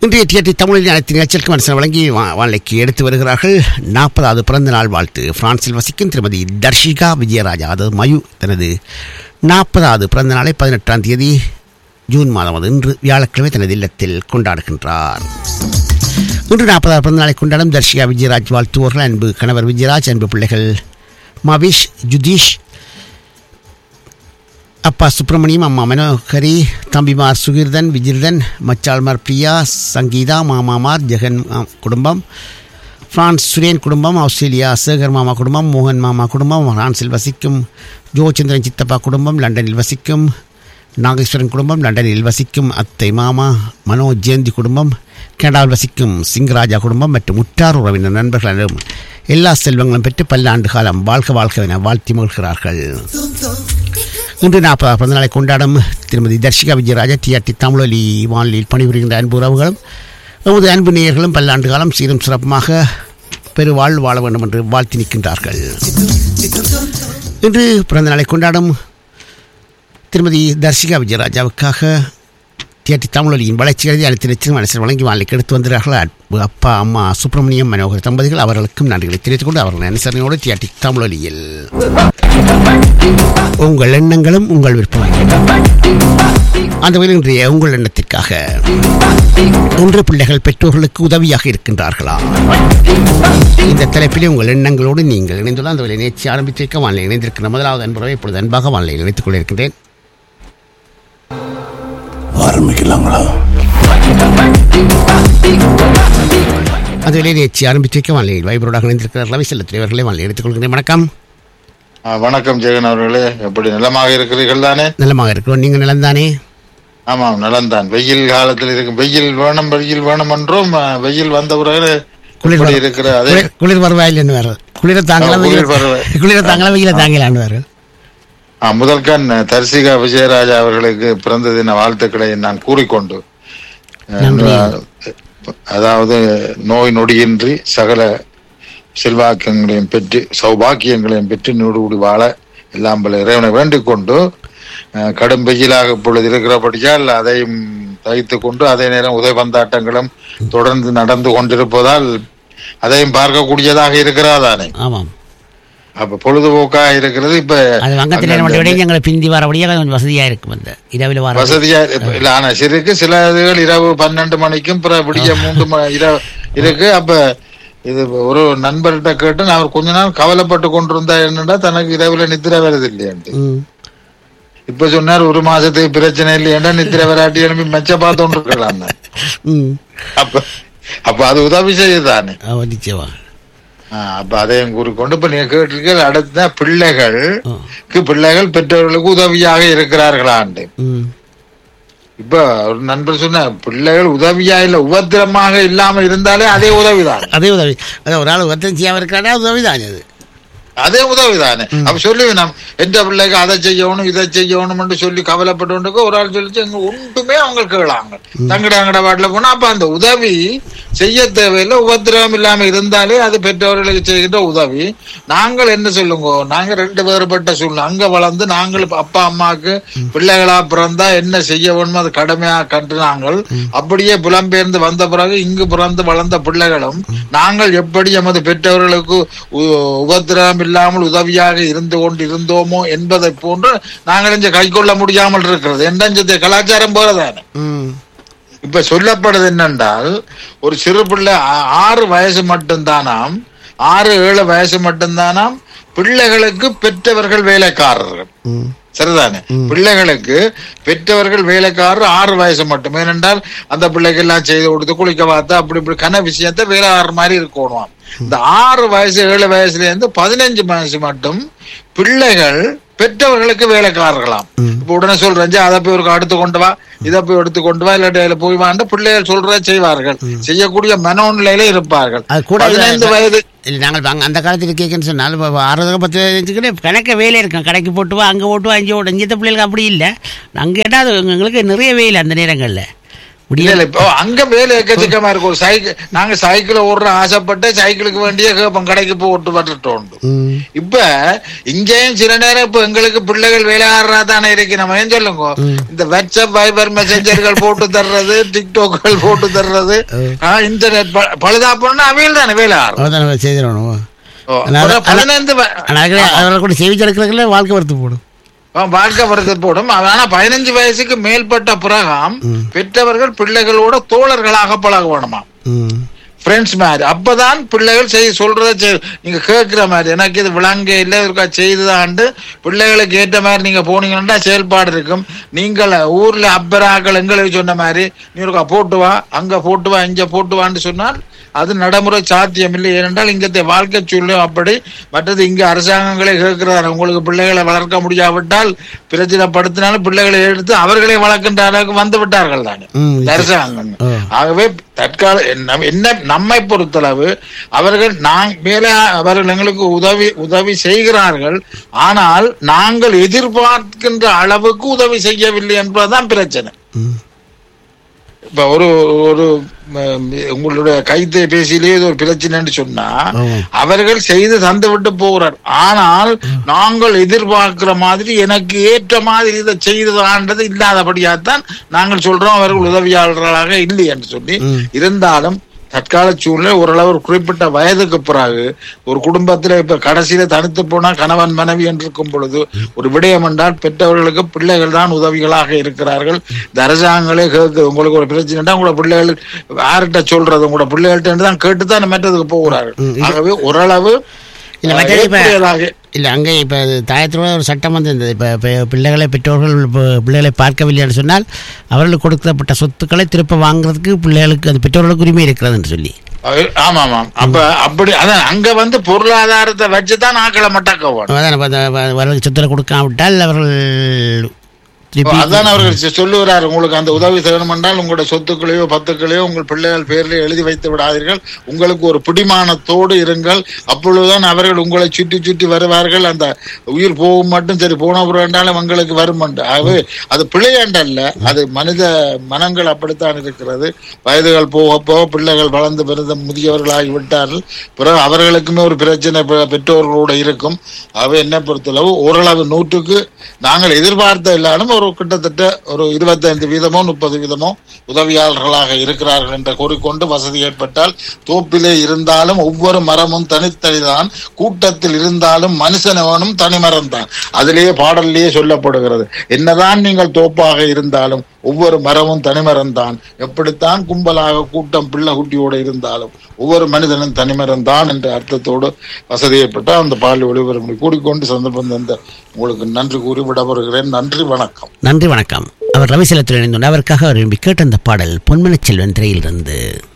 இன்றைய டிஆர்டி தமிழில் அனைத்து நிகழ்ச்சிகளுக்கு மனசு வழங்கி வாழைக்கு எடுத்து வருகிறார்கள். 40வது பிறந்த நாள் வாழ்த்து. பிரான்சில் வசிக்கும் திருமதி தர்ஷிகா விஜயராஜா, அது மயு, தனது 40வது பிறந்த நாளை 18ஆம் தேதி ஜூன் மாதம், அது இன்று வியாழக்கிழமை தனது இல்லத்தில் கொண்டாடுகின்றார். இன்று 40வது பிறந்த நாளை கொண்டாடும் தர்ஷிகா விஜயராஜ் வாழ்த்துவோர்கள் அன்பு கணவர் விஜயராஜ், அன்பு பிள்ளைகள் மவிஷ், ஜுதீஷ், அப்பா சுப்பிரமணியம், அம்மா மனோகரி, தம்பிமார் சுகிர்தன், விஜிர்தன், மச்சாள்மார் பிரியா, சங்கீதா, மாமாமார், ஜெகன் குடும்பம், பிரான்ஸ் சுரேன் குடும்பம், ஆஸ்திரேலியா சேகர் மாமா குடும்பம், மோகன் மாமா குடும்பம், பிரான்சில் வசிக்கும் ஜோச்சந்திரன் சித்தப்பா குடும்பம், லண்டனில் வசிக்கும் நாகேஸ்வரன் குடும்பம், லண்டனில் வசிக்கும் அத்தை மாமா மனோ ஜெயந்தி குடும்பம், கனடாவில் வசிக்கும் சிங்கராஜா குடும்பம் மற்றும் உற்றார் உறவினர் நண்பர்களும் எல்லா செல்வங்களும் பெற்று பல்லாண்டு காலம் வாழ்க வாழ்க என வாழ்த்தி மகிழ்கிறார்கள். இன்று 40வது பிறந்த நாளை கொண்டாடும் திருமதி தர்ஷிகா விஜயராஜா டிஆர்டி தமிழொலி வானொலியில் பணிபுரிகின்ற அன்பு உறவுகளும் நமது அன்பு நேயர்களும் பல்லாண்டு காலம் சீரும் சிறப்புமாக பெருவாழ் வாழ வேண்டும் என்று வாழ்த்தி நிற்கின்றார்கள். இன்று பிறந்த நாளை கொண்டாடும் திருமதி தர்ஷிகா விஜயராஜாவுக்காக டிஆர்டி தமிழொலியின் வளர்ச்சிகளை அனைத்து நிச்சயம் மனசில் வழங்கி வானிலைக்கு எடுத்து வந்தார்கள். அப்பா அம்மா சுப்பிரமணியம் மனோகர் தம்பதிகள், அவர்களுக்கும் நன்றிகளை தெரிவித்துக் கொண்டு அவர்கள் அனுசரணையோடு டிஆர்டி தமிழொலியில் உங்கள் எண்ணங்களும் உங்கள் விருப்பம் அந்த வகையில் இன்றைய உங்கள் எண்ணத்திற்காக இன்று பிள்ளைகள் பெற்றோர்களுக்கு உதவியாக இருக்கின்றார்களா? இந்த தலைப்பிலே உங்கள் எண்ணங்களோடு நீங்கள் இணைந்துள்ள அந்த வகையில் நேற்று ஆரம்பித்து வைக்க வானிலை இணைந்திருக்கின்ற முதலாவது அன்புறவை இப்பொழுது அன்பாக வானிலையில் இணைத்துக் கொண்டிருக்கின்றேன். ஆரம்பிக்கலாங்களா? அந்த வகையில் நேற்று ஆரம்பித்து வைக்க வானிலையில் வைபரோடாக இணைந்திருக்கிறார் ரவி செல்ல தலைவர்களை வானிலை எடுத்துக் கொள்கிறேன். வணக்கம். வணக்கம் ஜெகன் அவர்களே, எப்படி நலமாக இருக்கிறீர்கள் தானே? நலமாக இருக்கிறோம், நீங்கள் நலந்தானே? ஆமாம், நலம்தான். வெயில் காலத்தில் இருக்கும் வெயில் வேணும் என்றும் வெயில் வந்த பிறகு குளிர் இருக்கிற அதே குளிர் வருவாயில் என்ன வேறு குளிர தாங்கலாம் வெயில தாங்கலான்னு வேறு. முதல்கண் தர்ஷிகா விஜயராஜா அவர்களுக்கு பிறந்த தின வாழ்த்துக்களை நான் கூறிக்கொண்டு, அதாவது நோய் நொடியின்றி சகல செல்வாக்கியங்களையும் பெற்று சௌபாக்கியங்களையும் பெற்று நூறு வாழ எல்லாம் பல இறைவனை வேண்டிக் கொண்டு, கடும் வெயிலாக இப்பொழுது இருக்கிறபடியால் அதையும் தகித்து கொண்டு அதே நேரம் உதயபந்தாட்டங்களும் தொடர்ந்து நடந்து கொண்டிருப்பதால் அதையும் பார்க்கக்கூடியதாக இருக்கிறாதானே. ஆமாம், அப்ப பொழுதுபோக்காக இருக்கிறது. இப்ப பிந்தி வரபடியாக வசதியா இருக்கும், வசதியா இல்ல. ஆனா சிறுக்கு சில இதுகள் இரவு 12 மணிக்கும் விடிய 3 இரவு இருக்கு. அப்ப இது ஒரு நண்பர்கிட்ட கேட்டு அவர் கொஞ்ச நாள் கவலைப்பட்டு கொண்டிருந்தா என்னடா தனக்கு இரவுல நித்திரை வருது இல்லையாண்டு. இப்ப சொன்னார் ஒரு மாசத்துக்கு பிரச்சனை இல்லையா, நித்திரை வராட்டி எழுப்பி மெச்ச பார்த்தோன்னு இருக்கலாம். அப்ப அது உதவி செய்யுதானே. அப்ப அதையும் கூறிக்கொண்டு இப்ப நீங்க கேட்டிருக்கீங்க அடுத்த பிள்ளைகள் பெற்றோர்களுக்கு உதவியாக இருக்கிறார்களாண்டு. இப்ப ஒரு நண்பர் சொன்ன பிள்ளைகள் உதவியா இல்ல உபத்திரமாக இல்லாம இருந்தாலே அதே உதவிதான். அதே உதவி, ஒரு ஆள் உபத்திரம் செய்யாம இருக்கிறானே உதவிதான், அதே உதவிதானே. அப்ப சொல்லுவேன் நாம் எந்த பிள்ளைக்கு அதை செய்யணும் இதை செய்யணும் என்று சொல்லி கவலைப்பட்டு ஒரு ஆள் சொல்லிச்சு எங்க ஒன்றுமே அவங்க கேளாங்க தங்கட வாட்டில போனா. அப்ப அந்த உதவி செய்ய தேவையில்லை, உபத்திரவம் இல்லாம இருந்தாலே அது பெற்றவர்களுக்கு செய்கின்ற உதவி. நாங்கள் என்ன சொல்லுங்க, நாங்க 2 வேறுபட்ட சூழ்நிலை அங்க வளர்ந்து நாங்கள் அப்பா அம்மாவுக்கு பிள்ளைகளா பிறந்தா என்ன செய்ய வேணுமோ அது கடமையா கண்டு நாங்கள் அப்படியே புலம்பெயர்ந்து வந்த பிறகு இங்கு பிறந்து வளர்ந்த பிள்ளைகளும் நாங்கள் எப்படி எமது பெற்றவர்களுக்கு உபத்திரவம் இல்லாமல் உதவியாக இருந்து கொண்டு இருந்தோமோ என்பதை போன்று நாங்கள் இங்க கை கொள்ள முடியாமல் இருக்கிறது. என்ற கலாச்சாரம் போறதானே. இப்ப சொல்லப்படுது என்னென்றால் ஒரு சிறு பிள்ளை 6 வயசு மட்டும்தானாம், 6-7 வயசு மட்டும்தானாம் பிள்ளைகளுக்கு பெற்றவர்கள் வேலைக்காரர்கள். சரிதானே. பிள்ளைகளுக்கு பெற்றவர்கள் வேலைக்காரர் 6 வயசு மட்டும். ஏனென்றால் அந்த பிள்ளைக்கு எல்லாம் செய்து கொடுத்து குளிக்க பார்த்தா அப்படி இப்படி கன விஷயத்த வேலைக்காரர் மாதிரி இருக்கணும். இந்த 6 வயசு 7 வயசுல இருந்து 15 வயசு மட்டும் பிள்ளைகள் பெற்றவர்களுக்கு வேலைக்காரர்களாம். இப்ப உடனே சொல்றேன் அதை போய் ஒரு எடுத்து கொண்டு வா, இதை போய் எடுத்து கொண்டு வா, இல்லாட்டி போய் வாண்ட பிள்ளைகள் சொல்றத செய்வார்கள், செய்யக்கூடிய மனோநிலையில இருப்பார்கள். 15 வயது நாங்கள் அந்த காலத்தில் கேட்கன்னு சொன்னாலும் 6-10 கணக்க வேலை இருக்கும், கடைக்கு போட்டு வா, அங்கே போட்டு வா, இங்கே பிள்ளைகளுக்கு அப்படி இல்லை. அங்கே கேட்டால் எங்களுக்கு நிறைய வேலை அந்த நேரங்களில் இல்ல இப்போ அங்க வேலை எக்கச்சக்கமா இருக்கு. ஒரு சைக்கிள் நாங்க சைக்கிள் ஓடுற ஆசைப்பட்டு சைக்கிளுக்கு வேண்டிய கேப்பம் கடைக்கு போட்டு வந்துட்டோம். இப்ப இங்கேயும் சில நேரம் இப்ப எங்களுக்கு பிள்ளைகள் வேலையாடுறா தானே இருக்கு. நம்ம ஏன் சொல்லுங்க, இந்த வாட்ஸ்அப் வைபர் மெசேஞ்சர்கள் போட்டு தர்றது, டிக்டாக்கள் போட்டு தர்றது, இன்டர்நெட் பழுதா போனா அவையில் தானே வேலை ஆடுறோம். செய்திடணும். 15 கூட சேவிச்சிருக்கிறதுல வாழ்க்கை வரத்து போடும், வாழ்க்கை வரது போடும். ஆனா 15 வயசுக்கு மேற்பட்ட பிறகாம் பெற்றவர்கள் பிள்ளைகளோட தோழர்களாக பழக வேணுமா, ஃப்ரெண்ட்ஸ் மாதிரி. அப்பதான் பிள்ளைகள் சொல்றத நீங்க கேட்கிற மாதிரி, எனக்கு இது விளங்க இல்லை இருக்கா செய்துதான்ட்டு பிள்ளைகளுக்கு ஏற்ற மாதிரி நீங்க போனீங்கன்னா செயல்பாடு இருக்கும். நீங்கள் ஊர்ல அப்பராக்கள் எங்களுக்கு சொன்ன மாதிரி நீ இருக்கா போட்டு வா, அங்க போட்டு வா, இங்க போட்டு வான்னு சொன்னால் அது நடைமுறை சாத்தியம் இல்லை. ஏனென்றால் இங்கத்தை வாழ்க்கை சூழ்நிலை அப்படி. மற்றது இங்க அரசாங்கங்களே கேட்கிறார், உங்களுக்கு பிள்ளைகளை வளர்க்க முடியாவிட்டால் பிரச்சனைப்படுத்தினாலும் பிள்ளைகளை எடுத்து அவர்களே வளர்க்கின்ற அளவுக்கு வந்து விட்டார்கள் தானே அரசாங்கம். ஆகவே தற்கால என்ன நம்மை பொறுத்தளவு அவர்கள் மேலே அவர்கள் எங்களுக்கு உதவி செய்கிறார்கள். ஆனால் நாங்கள் எதிர்பார்க்கின்ற அளவுக்கு உதவி செய்யவில்லை என்பதுதான் பிரச்சனை. இப்ப ஒரு உங்களுடைய கைத்தொலைபேசியிலேயே ஒரு பிரச்சனைன்னு சொன்னா அவர்கள் செய்து தந்து விட்டு போகிறார். ஆனால் நாங்கள் எதிர்பார்க்கிற மாதிரி எனக்கு ஏற்ற மாதிரி இதை செய்ததான்றது இல்லாதபடியாத்தான் நாங்கள் சொல்றோம் அவர்கள் உதவியாளர்களாக இல்லை என்று சொல்லி. இருந்தாலும் தற்கால சூழ்நிலை ஓரளவு ஒரு குறிப்பிட்ட வயதுக்கு பிறகு ஒரு குடும்பத்துல இப்ப கடைசியில தனித்து போனா கணவன் மனைவி என்று இருக்கும் பொழுது ஒரு விடயம் என்றால் பெற்றவர்களுக்கு பிள்ளைகள் தான் உதவிகளாக இருக்கிறார்கள். இந்த அரசாங்கங்களே கேட்குது, உங்களுக்கு ஒரு பிரச்சனைனா உங்களோட பிள்ளைகள் யார்கிட்ட சொல்றது, உங்களோட பிள்ளைகள்ட்ட தான் கேட்டுதான் மற்றதுக்கு போகிறார்கள். ஆகவே ஓரளவு இல்லை அங்கே இப்போ தாயத்தோட ஒரு சட்டம் வந்திருந்தது. இப்போ பிள்ளைகளை பெற்றோர்கள் பிள்ளைகளை பார்க்கவில்லைன்னு சொன்னால் அவர்களுக்கு கொடுக்கப்பட்ட சொத்துக்களை திருப்ப வாங்குறதுக்கு பிள்ளைகளுக்கு அது பெற்றோர்களுக்கு உரிமை இருக்கிறதுன்னு சொல்லி. ஆமா ஆமாம். அப்ப அப்படி அதான் அங்க பொருளாதாரத்தை வச்சுதான் ஆக்களை மட்டாக்க சொத்துல கொடுக்காவிட்டால் அவர்கள் அதான் அவர்கள் சொல்லுகிறார், உங்களுக்கு அந்த உதவி செய்யணும் என்றால் உங்களுடைய சொத்துக்களையோ பத்துக்களையோ உங்கள் பிள்ளைகள் பேரில் எழுதி வைத்து விடாதீர்கள், உங்களுக்கு ஒரு பிடிமானத்தோடு இருங்கள், அப்பொழுதுதான் அவர்கள் உங்களை சுற்றி சுற்றி வருவார்கள். அந்த உயிர் போகும் மட்டும் சரி போன என்றாலும் உங்களுக்கு வரும். ஆகவே அது பிள்ளையாண்டல்ல, அது மனித மனங்கள் அப்படித்தான் இருக்கிறது. வயதுகள் போக போக பிள்ளைகள் வளர்ந்து பிறந்த முதியவர்களாகி விட்டார்கள். பிறகு அவர்களுக்குமே ஒரு பிரச்சனை பெற்றோர்களோட இருக்கும். ஆகவே என்னை பொறுத்தளவு ஓரளவு 100க்கு நாங்கள் எதிர்பார்த்த இல்லாலும் ஒரு கிட்டத்தட்ட ஒரு 25% 30% உதவியாளர்களாக இருக்கிறார்கள் என்று கூறிக்கொண்டு, வசதி ஏற்பட்டால் தோப்பிலே இருந்தாலும் ஒவ்வொரு மரமும் தனித்தனிதான், கூட்டத்தில் இருந்தாலும் மனுஷனவனும் தனிமரம் தான். அதிலேயே பாடல்லையே சொல்லப்படுகிறது, என்னதான் நீங்கள் தோப்பாக இருந்தாலும் ஒவ்வொரு மரமும் தனிமரம் தான், எப்படித்தான் கும்பலாக கூட்டம் பிள்ளை குட்டியோடு இருந்தாலும் ஒவ்வொரு மனிதனும் தனிமரம் தான் என்ற அர்த்தத்தோடு வசதி ஏற்பட்டால் அந்த பாடல் ஒளிபரப்பு கூறிக்கொண்டு சந்தர்ப்பம் தந்த உங்களுக்கு நன்றி கூறி விடப்படுகிறேன். நன்றி, வணக்கம். நன்றி, வணக்கம். அவர் ரவிசலத்தில் இணைந்துள்ள அவருக்காக அவர் விரும்பி கேட்ட அந்த பாடல் பொன்மனச் செல்வன் திரையிலிருந்து.